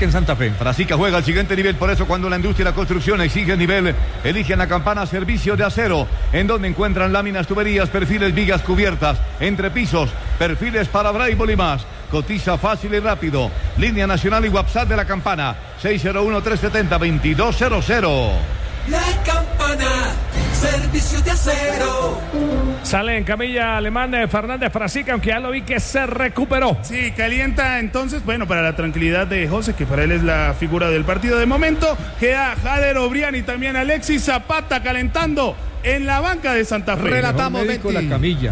en Santa Fe. Frasica juega al siguiente nivel, por eso cuando la industria y la construcción exige nivel, eligen la Campana Servicio de Acero, en donde encuentran láminas, tuberías, perfiles, vigas, cubiertas, entrepisos, perfiles para Braille y más. Cotiza fácil y rápido. Línea nacional y WhatsApp de la Campana, 601-370-2200. La Campana, Servicio de Acero. Sale en camilla alemán Fernández Frasica, aunque ya lo vi que se recuperó. Sí, calienta entonces, bueno, para la tranquilidad de José, que para él es la figura del partido de momento, queda Jader Obrián y también Alexis Zapata calentando en la banca de Santa Fe. Relatamos la camilla.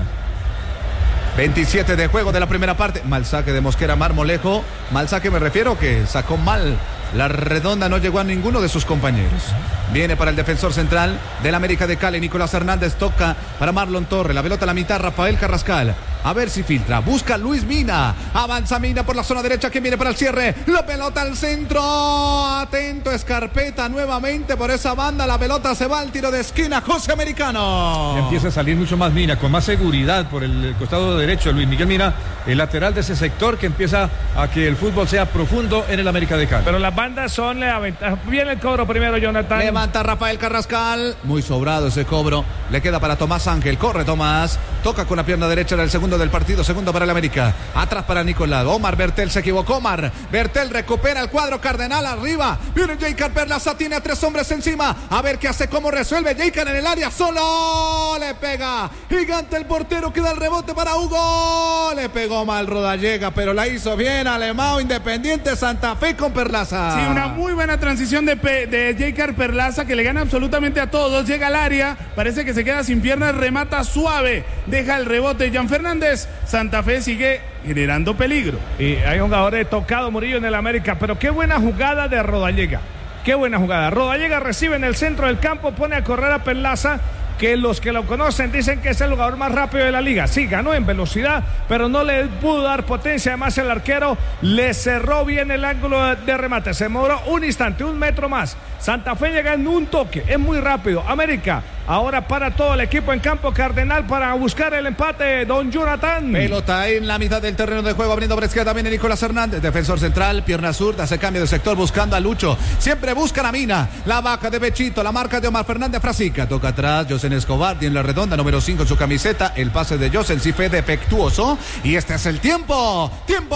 27 de juego de la primera parte. Mal saque de Mosquera, Marmolejo. Mal saque me refiero que sacó mal la redonda, no llegó a ninguno de sus compañeros. Viene para el defensor central del América de Cali, Nicolás Hernández, toca para Marlon Torres, la pelota a la mitad, Rafael Carrascal, a ver si filtra, busca Luis Mina, avanza Mina por la zona derecha, que viene para el cierre, la pelota al centro, atento Escarpeta nuevamente por esa banda, la pelota se va al tiro de esquina, José Americano. Empieza a salir mucho más Mina, con más seguridad por el costado derecho, Luis Miguel Mina, el lateral de ese sector, que empieza a que el fútbol sea profundo en el América de Cali. Pero las bandas son la ventaja. Viene el cobro primero, Jonathan. Levanta Rafael Carrascal, muy sobrado ese cobro, le queda para Tomás Ángel, corre Tomás, toca con la pierna derecha, era el segundo del partido, segundo para el América, atrás para Nicolás, Omar Bertel se equivocó, Omar Bertel recupera el cuadro cardenal, arriba, viene Jeicar Perlaza, tiene a 3 hombres encima, a ver qué hace, cómo resuelve, Jeicar en el área, solo, le pega, gigante el portero, queda el rebote para Hugo, le pegó mal Rodallega, pero la hizo bien, Alemão, Independiente Santa Fe con Perlaza. Sí, una muy buena transición de Jeicar Perlaza, que le gana absolutamente a todos, llega al área, parece que se queda sin piernas, remata suave, deja el rebote, Jan Fernández, Santa Fe sigue generando peligro. Y hay jugadores tocado Murillo en el América, pero qué buena jugada de Rodallega, qué buena jugada, Rodallega recibe en el centro del campo, pone a correr a Perlaza, que los que lo conocen dicen que es el jugador más rápido de la liga. Sí, ganó en velocidad, pero no le pudo dar potencia. Además, el arquero le cerró bien el ángulo de remate. Se demoró un instante, 1 metro más. Santa Fe llega en un toque, es muy rápido. América, ahora para todo el equipo en campo Cardenal para buscar el empate, don Jonathan. Pelota en la mitad del terreno de juego, abriendo por izquierda, viene Nicolás Hernández, defensor central, pierna zurda, hace cambio de sector buscando a Lucho. Siempre buscan a Mina, la baja de Bechito, la marca de Omar Fernández Frasica, toca atrás, Josen Escobar, tiene la redonda, número 5 en su camiseta, el pase de Josen sí fue defectuoso, y este es el tiempo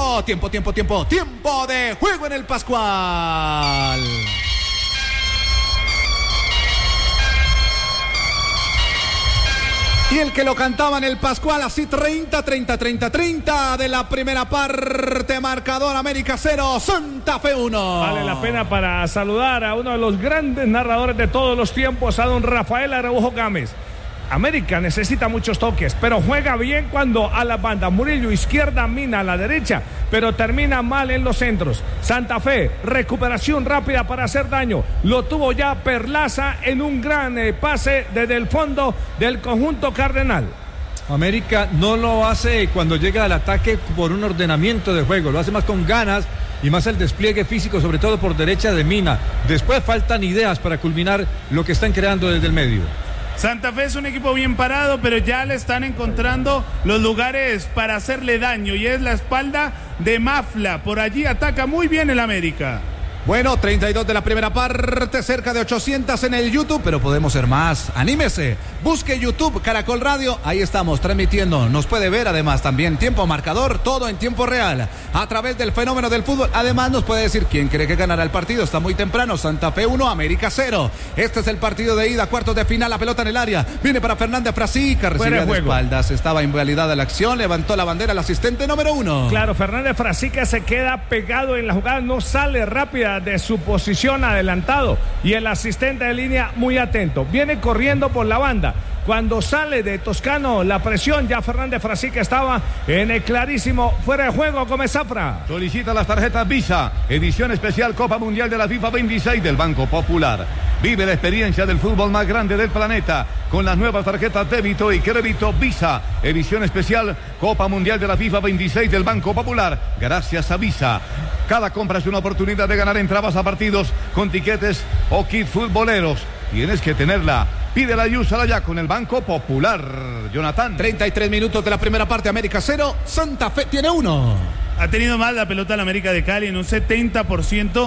de juego en el Pascual. Y el que lo cantaba en el Pascual, así 30 de la primera parte, marcador América 0, Santa Fe 1. Vale la pena para saludar a uno de los grandes narradores de todos los tiempos, a don Rafael Araujo Gámez. América necesita muchos toques, pero juega bien cuando a la banda. Murillo izquierda, Mina a la derecha, pero termina mal en los centros. Santa Fe, recuperación rápida para hacer daño. Lo tuvo ya Perlaza en un gran pase desde el fondo del conjunto cardenal. América no lo hace cuando llega al ataque por un ordenamiento de juego, lo hace más con ganas y más el despliegue físico, sobre todo por derecha de Mina. Después faltan ideas para culminar lo que están creando desde el medio. Santa Fe es un equipo bien parado, pero ya le están encontrando los lugares para hacerle daño, y es la espalda de Mafla. Por allí ataca muy bien el América. Bueno, 32 de la primera parte, cerca de 800 en el YouTube, pero podemos ser más. Anímese, busque YouTube, Caracol Radio, ahí estamos transmitiendo. Nos puede ver además también tiempo marcador, todo en tiempo real, a través del fenómeno del fútbol. Además nos puede decir quién cree que ganará el partido. Está muy temprano, Santa Fe 1, América 0. Este es el partido de ida, cuartos de final, la pelota en el área. Viene para Fernández Frasica, recibía de espaldas, estaba invalidada la acción, levantó la bandera el asistente número 1. Claro, Fernández Frasica se queda pegado en la jugada, no sale rápida de su posición, adelantado, y el asistente de línea muy atento, viene corriendo por la banda. Cuando sale de Toscano la presión, ya Fernández Frasica estaba en el clarísimo fuera de juego. Gómez Zafra solicita las tarjetas Visa, edición especial Copa Mundial de la FIFA 26 del Banco Popular. Vive la experiencia del fútbol más grande del planeta con las nuevas tarjetas débito y crédito Visa, edición especial Copa Mundial de la FIFA 26 del Banco Popular, gracias a Visa. Cada compra es una oportunidad de ganar entradas a partidos con tiquetes o kit futboleros. Tienes que tenerla. Pídela y úsala ya con el Banco Popular. Jonathan. 33 minutos de la primera parte, América 0, Santa Fe tiene 1. Ha tenido mal la pelota la América de Cali en un 70%.